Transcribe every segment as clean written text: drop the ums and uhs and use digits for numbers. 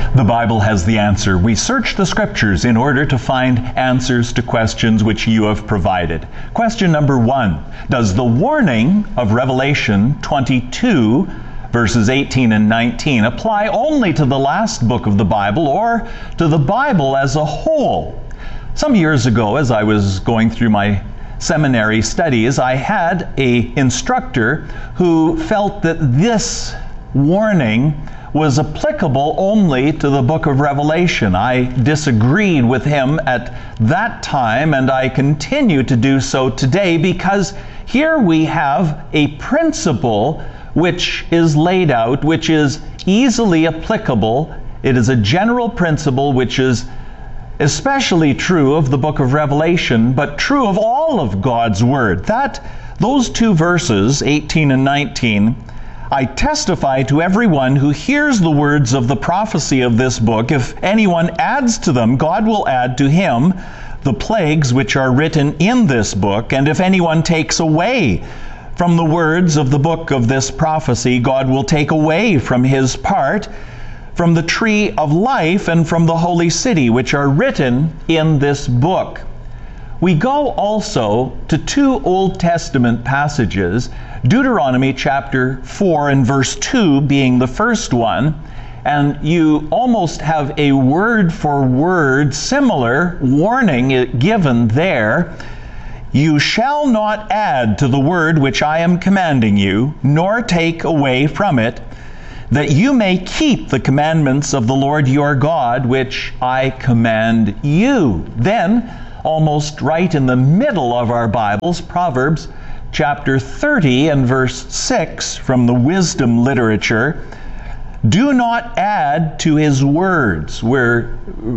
The Bible has the answer. We search the Scriptures in order to find answers to questions which you have provided. Question number 1. Does the warning of Revelation 22, verses 18 and 19, apply only to the last book of the Bible or to the Bible as a whole? Some years ago, as I was going through my seminary studies, I had an instructor who felt that this warning was applicable only to the book of Revelation. I disagreed with him at that time, and I continue to do so today, because here we have a principle which is laid out, which is easily applicable. It is a general principle which is especially true of the book of Revelation, but true of all of God's Word. Those two verses, 18 and 19, I testify to everyone who hears the words of the prophecy of this book, if anyone adds to them, God will add to him the plagues which are written in this book. And if anyone takes away from the words of the book of this prophecy, God will take away from his part from the tree of life and from the holy city, which are written in this book. We go also to two Old Testament passages, Deuteronomy chapter 4 and verse 2 being the first one, and you almost have a word for word similar warning given there. You shall not add to the word which I am commanding you, nor take away from it, that you may keep the commandments of the Lord your God, which I command you. Then, almost right in the middle of our Bibles, Proverbs chapter 30 and verse 6 from the wisdom literature, do not add to his words. Where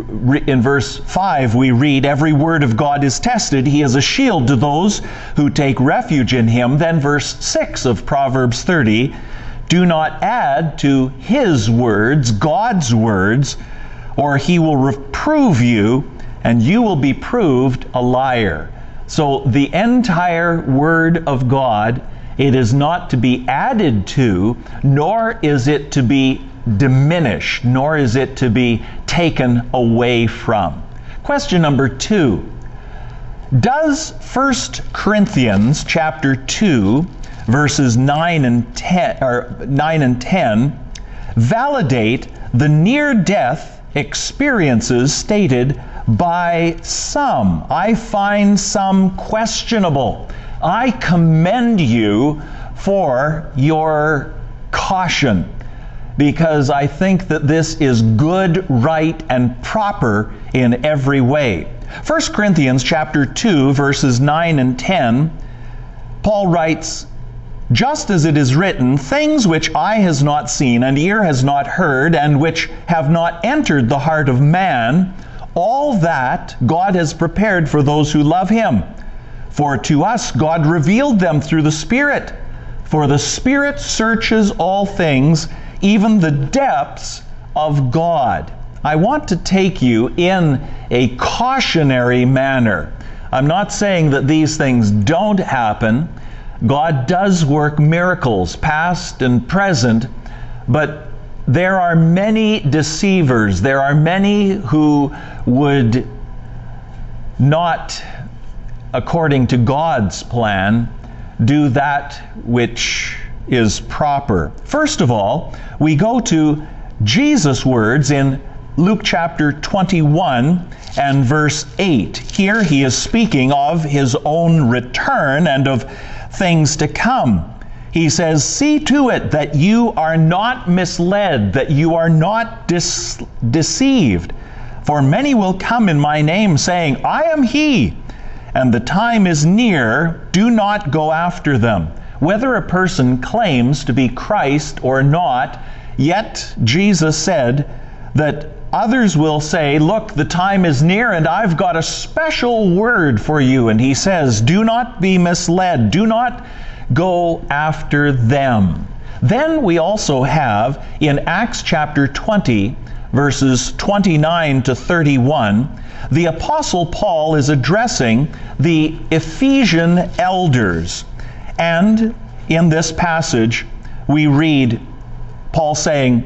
in verse 5 we read, every word of God is tested. He is a shield to those who take refuge in him. Then verse 6 of Proverbs 30, do not add to his words, God's words, or he will reprove you, and you will be proved a liar. So the entire Word of God, it is not to be added to, nor is it to be diminished, nor is it to be taken away from. Question number 2. Does 1 Corinthians chapter 2, verses 9 and 10, validate the near-death experiences stated by some? I find some questionable. I commend you for your caution, because I think that this is good, right, and proper in every way. 1 Corinthians chapter 2, verses 9 and 10, Paul writes, just as it is written, things which eye has not seen and ear has not heard, and which have not entered the heart of man, all that God has prepared for those who love him. For to us God revealed them through the Spirit. For the Spirit searches all things, even the depths of God. I want to take you in a cautionary manner. I'm not saying that these things don't happen. God does work miracles, past and present, but there are many deceivers. There are many who would not, according to God's plan, do that which is proper. First of all, we go to Jesus' words in Luke chapter 21 and verse 8. Here he is speaking of his own return and of things to come. He says, see to it that you are not misled, that you are not deceived. For many will come in my name, saying, I am he, and the time is near. Do not go after them. Whether a person claims to be Christ or not, yet Jesus said that others will say, look, the time is near, and I've got a special word for you. And he says, do not be misled. Do not go after them. Then we also have in Acts chapter 20, verses 29 to 31, the Apostle Paul is addressing the Ephesian elders. And in this passage, we read Paul saying,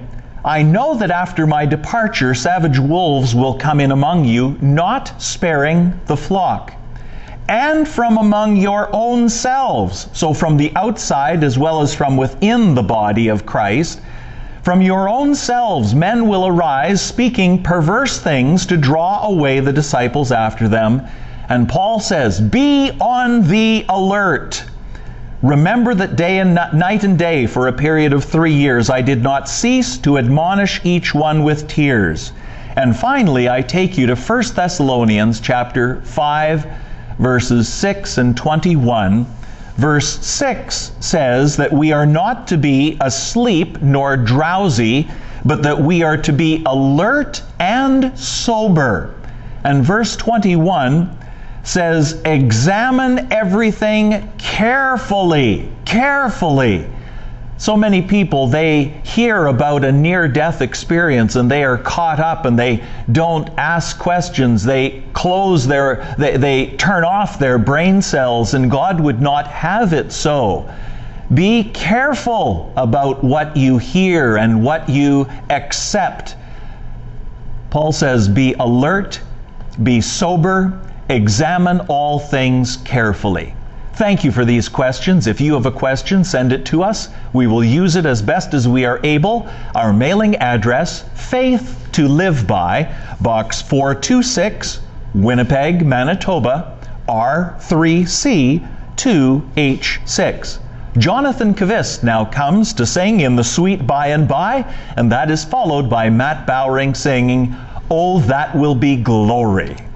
I know that after my departure, savage wolves will come in among you, not sparing the flock. And from among your own selves, so from the outside as well as from within the body of Christ, from your own selves men will arise, speaking perverse things to draw away the disciples after them. And Paul says, be on the alert. Remember that night and day for a period of 3 years I did not cease to admonish each one with tears. And finally, I take you to 1 Thessalonians chapter 5, verses 6 and 21. Verse 6 says that we are not to be asleep nor drowsy, but that we are to be alert and sober. And verse 21 says, examine everything carefully. Carefully. So many people, they hear about a near-death experience and they are caught up and they don't ask questions. They they turn off their brain cells, and God would not have it so. Be careful about what you hear and what you accept. Paul says, be alert, be sober, examine all things carefully. Thank you for these questions. If you have a question, send it to us. We will use it as best as we are able. Our mailing address, Faith to Live By, Box 426, Winnipeg, Manitoba, R3C 2H6. Jonathan Kvist now comes to sing In the Sweet By and By, and that is followed by Matt Bowring singing, Oh, That Will Be Glory.